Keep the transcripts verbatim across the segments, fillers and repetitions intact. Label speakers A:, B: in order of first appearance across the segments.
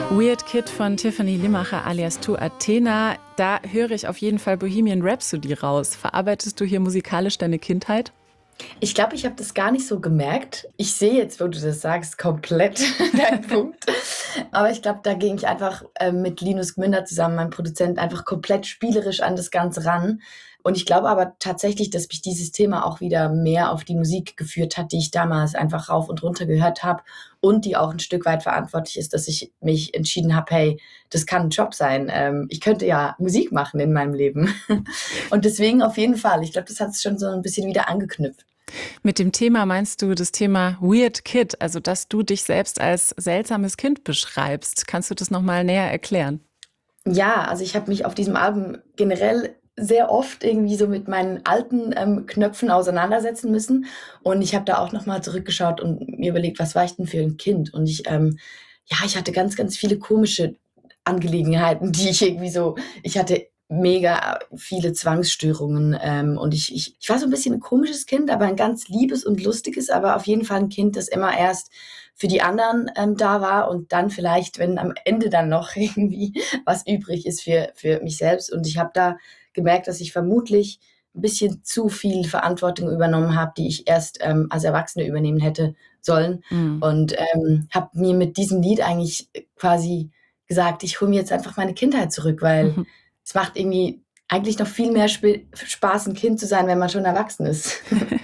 A: Weird Kid von Tiffany Limacher alias Tu Athena. Da höre ich auf jeden Fall Bohemian Rhapsody raus. Verarbeitest du hier musikalisch deine Kindheit?
B: Ich glaube, ich habe das gar nicht so gemerkt. Ich sehe jetzt, wo du das sagst, komplett deinen Punkt. Aber ich glaube, da ging ich einfach äh, mit Linus Gmünder zusammen, meinem Produzent, einfach komplett spielerisch an das Ganze ran. Und ich glaube aber tatsächlich, dass mich dieses Thema auch wieder mehr auf die Musik geführt hat, die ich damals einfach rauf und runter gehört habe und die auch ein Stück weit verantwortlich ist, dass ich mich entschieden habe, hey, das kann ein Job sein. Ähm, ich könnte ja Musik machen in meinem Leben. Und deswegen auf jeden Fall. Ich glaube, das hat es schon so ein bisschen wieder angeknüpft.
A: Mit dem Thema meinst du das Thema Weird Kid, also dass du dich selbst als seltsames Kind beschreibst. Kannst du das nochmal näher erklären?
B: Ja, also ich habe mich auf diesem Album generell sehr oft irgendwie so mit meinen alten ähm, Knöpfen auseinandersetzen müssen. Und ich habe da auch nochmal zurückgeschaut und mir überlegt, was war ich denn für ein Kind? Und ich, ähm, ja, ich hatte ganz, ganz viele komische Angelegenheiten, die ich irgendwie so, ich hatte mega viele Zwangsstörungen ähm, und ich, ich, ich war so ein bisschen ein komisches Kind, aber ein ganz liebes und lustiges, aber auf jeden Fall ein Kind, das immer erst für die anderen ähm, da war und dann vielleicht, wenn am Ende dann noch irgendwie was übrig ist für, für mich selbst. Und ich habe da gemerkt, dass ich vermutlich ein bisschen zu viel Verantwortung übernommen habe, die ich erst ähm, als Erwachsene übernehmen hätte sollen.
A: Mhm.
B: Und ähm, habe mir mit diesem Lied eigentlich quasi gesagt, ich hole mir jetzt einfach meine Kindheit zurück, weil
A: Mhm.
B: es macht irgendwie eigentlich noch viel mehr Sp- Spaß, ein Kind zu sein, wenn man schon erwachsen ist.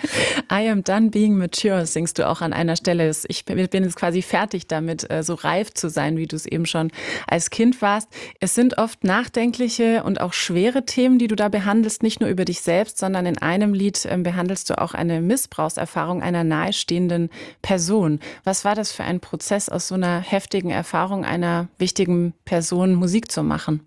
A: I am done being mature, singst du auch an einer Stelle. Ich bin jetzt quasi fertig damit, äh, so reif zu sein, wie du es eben schon als Kind warst. Es sind oft nachdenkliche und auch schwere Themen, die du da behandelst, nicht nur über dich selbst, sondern in einem Lied ähm, behandelst du auch eine Missbrauchserfahrung einer nahestehenden Person. Was war das für ein Prozess, aus so einer heftigen Erfahrung einer wichtigen Person Musik zu machen?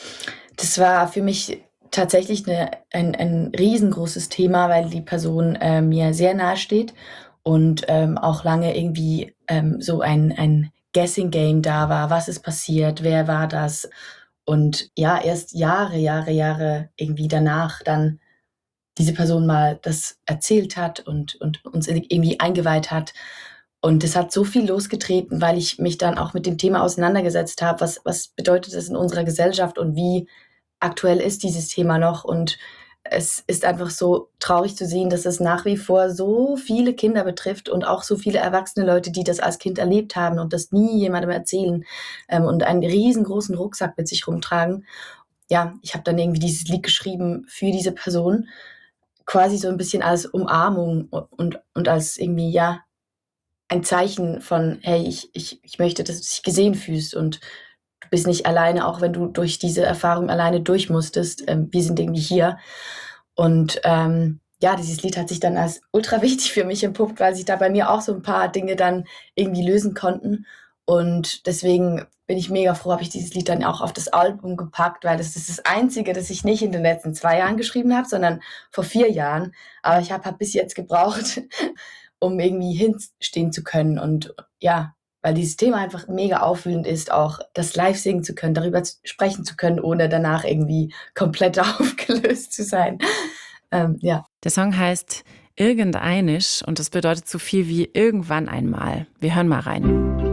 B: Das war für mich tatsächlich eine, ein, ein riesengroßes Thema, weil die Person äh, mir sehr nahe steht und ähm, auch lange irgendwie ähm, so ein, ein Guessing Game da war. Was ist passiert? Wer war das? Und ja, erst Jahre, Jahre, Jahre irgendwie danach dann diese Person mal das erzählt hat und, und uns irgendwie eingeweiht hat. Und das hat so viel losgetreten, weil ich mich dann auch mit dem Thema auseinandergesetzt habe. Was, was bedeutet das in unserer Gesellschaft und wie aktuell ist dieses Thema noch? Und es ist einfach so traurig zu sehen, dass es nach wie vor so viele Kinder betrifft und auch so viele erwachsene Leute, die das als Kind erlebt haben und das nie jemandem erzählen ähm, und einen riesengroßen Rucksack mit sich rumtragen. Ja, ich habe dann irgendwie dieses Lied geschrieben für diese Person, quasi so ein bisschen als Umarmung und, und als irgendwie, ja, ein Zeichen von, hey, ich, ich, ich möchte, dass du dich gesehen fühlst und du bist nicht alleine, auch wenn du durch diese Erfahrung alleine durch musstest. Ähm, wir sind irgendwie hier. Und ähm, ja, dieses Lied hat sich dann als ultra wichtig für mich entpuppt, weil sich da bei mir auch so ein paar Dinge dann irgendwie lösen konnten. Und deswegen bin ich mega froh, habe ich dieses Lied dann auch auf das Album gepackt, weil das ist das Einzige, das ich nicht in den letzten zwei Jahren geschrieben habe, sondern vor vier Jahren. Aber ich habe hab bis jetzt gebraucht, um irgendwie hinstehen zu können. Und ja, weil dieses Thema einfach mega aufwühlend ist, auch das live singen zu können, darüber zu, sprechen zu können, ohne danach irgendwie komplett aufgelöst zu sein. Ähm, ja.
A: Der Song heißt Irgendeinisch und das bedeutet so viel wie irgendwann einmal. Wir hören mal rein.